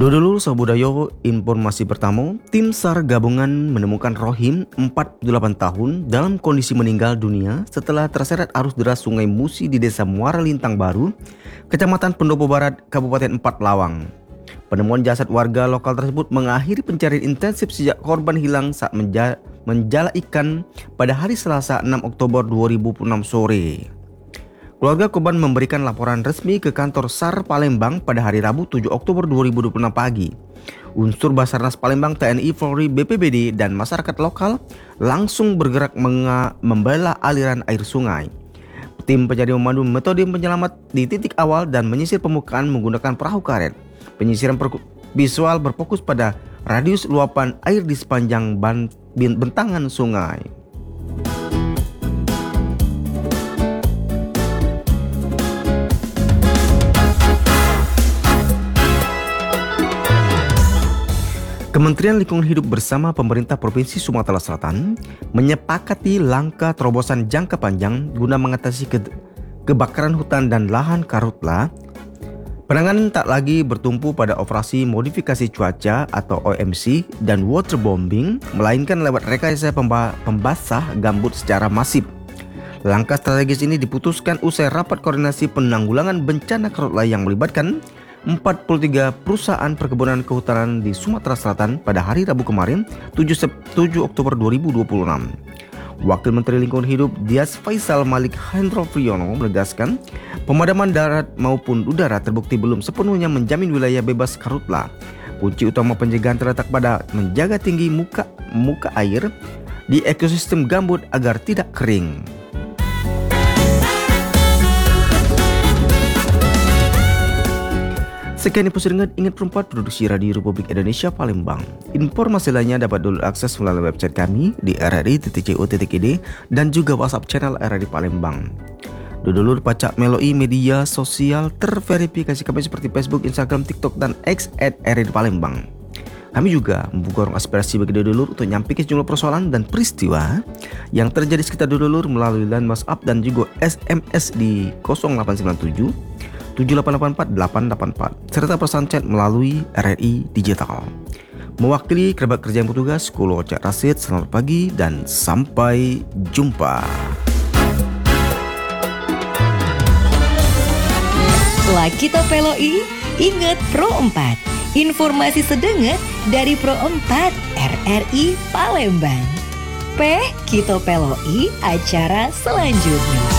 Dodolur Sabudayo, informasi pertama, tim SAR gabungan menemukan Rohim 48 tahun dalam kondisi meninggal dunia setelah terseret arus deras Sungai Musi di Desa Muara Lintang Baru, Kecamatan Pendopo Barat, Kabupaten Empat Lawang. Penemuan jasad warga lokal tersebut mengakhiri pencarian intensif sejak korban hilang saat menjala ikan pada hari Selasa 6 Oktober 2006 sore. Keluarga korban memberikan laporan resmi ke kantor SAR Palembang pada hari Rabu 7 Oktober 2026 pagi. Unsur Basarnas Palembang, TNI, Polri, BPBD, dan masyarakat lokal langsung bergerak membela aliran air sungai. Tim pencari memandu metode penyelamat di titik awal dan menyisir permukaan menggunakan perahu karet. Penyisiran visual berfokus pada radius luapan air di sepanjang bentangan sungai. Kementerian Lingkungan Hidup bersama pemerintah Provinsi Sumatera Selatan menyepakati langkah terobosan jangka panjang guna mengatasi kebakaran hutan dan lahan karhutla. Penanganan tak lagi bertumpu pada operasi modifikasi cuaca atau OMC dan waterbombing, melainkan lewat rekayasa pembasah gambut secara masif. Langkah strategis ini diputuskan usai rapat koordinasi penanggulangan bencana karhutla yang melibatkan 43 perusahaan perkebunan kehutanan di Sumatera Selatan pada hari Rabu kemarin 7 Oktober 2026. Wakil Menteri Lingkungan Hidup Dias Faisal Malik Hendro Priyono menegaskan pemadaman darat maupun udara terbukti belum sepenuhnya menjamin wilayah bebas karhutla. Kunci utama pencegahan terletak pada menjaga tinggi muka air di ekosistem gambut agar tidak kering. Sekian info ingat perempat produksi Radio Republik Indonesia Palembang. Informasi lainnya dapat diakses melalui website kami di rri.co.id dan juga WhatsApp channel RRI Palembang. Dodolur pacak meloi media sosial terverifikasi kami seperti Facebook, Instagram, TikTok, dan X @RRI Palembang. Kami juga membuka ruang aspirasi bagi Dodolur untuk nyampaikan sejumlah persoalan dan peristiwa yang terjadi sekitar Dodolur melalui line WhatsApp dan juga SMS di 0897 7884 884 serta pesan chat melalui RRI Digital. Mewakili kerabat kerja yang bertugas, Kulo Cak Rasid, selamat pagi dan sampai jumpa. Lakito Peloi, ingat Pro 4. Informasi sedenget dari Pro 4 RRI Palembang. Kito Peloi, acara selanjutnya.